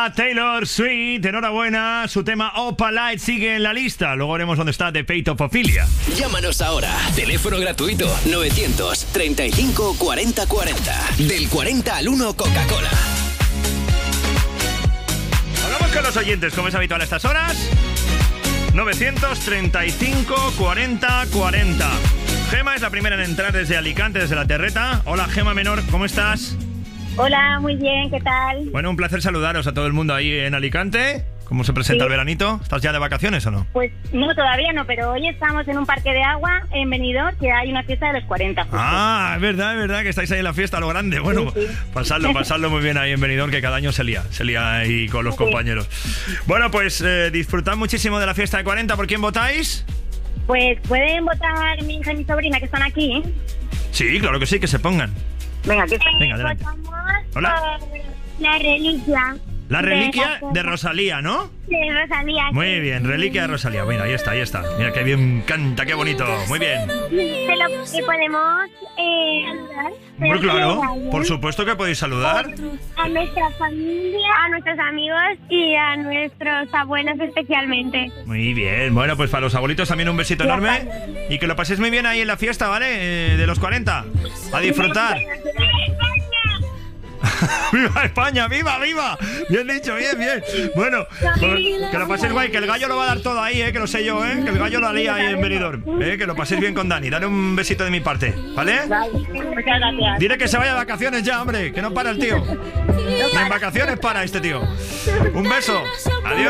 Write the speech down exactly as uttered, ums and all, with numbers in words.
Taylor Swift, enhorabuena, su tema Opalite sigue en la lista. Luego veremos dónde está The Fate of Ophelia. Llámanos ahora, teléfono gratuito novecientos treinta y cinco cuarenta cuarenta. Del cuarenta al uno Coca-Cola. Hablamos con los oyentes, como es habitual a estas horas. novecientos treinta y cinco cuarenta cuarenta. Gema es la primera en entrar desde Alicante, desde la Terreta. Hola Gema Menor, ¿cómo estás? Hola, muy bien, ¿qué tal? Bueno, un placer saludaros a todo el mundo ahí en Alicante. ¿Cómo se presenta Sí. el veranito? ¿Estás ya de vacaciones o no? Pues no, todavía no, pero hoy estamos en un parque de agua en Benidorm, que hay una fiesta de los cuarenta. Justo. Ah, es verdad, es verdad que estáis ahí en la fiesta a lo grande. Bueno, Sí, sí. pasadlo, pasadlo muy bien ahí en Benidorm, que cada año se lía, se lía ahí con los Sí. compañeros. Bueno, pues eh, disfrutad muchísimo de la fiesta de cuarenta. ¿Por quién votáis? Pues pueden votar mi hija y mi sobrina que están aquí. Sí, claro que sí, que se pongan. Venga, que Venga, adelante. votamos Hola. por la reliquia. La reliquia de, de Rosalía, ¿no? de Rosalía. Muy bien, reliquia de Rosalía. Mira, ahí está, ahí está. Mira qué bien canta, qué bonito. Muy bien. Se lo que podemos eh, saludar. Muy claro, por supuesto que podéis saludar. A nuestra familia, a nuestros amigos y a nuestros abuelos especialmente. Muy bien, bueno, pues para los abuelitos también un besito enorme. Y que lo paséis muy bien ahí en la fiesta, ¿vale? Eh, de los cuarenta. A disfrutar. ¡Viva España! ¡Viva, viva! Bien dicho, bien, bien. Bueno, pues, que lo paséis guay, que el gallo lo va a dar todo ahí, ¿eh? Que lo sé yo, ¿eh? Que el gallo lo lía ahí en Benidorm, ¿eh? Que lo paséis bien con Dani. Dale un besito de mi parte, ¿vale? Muchas gracias. Dile que se vaya de vacaciones ya, hombre. Que no para el tío. Ni en vacaciones para este tío. Un beso. Adiós.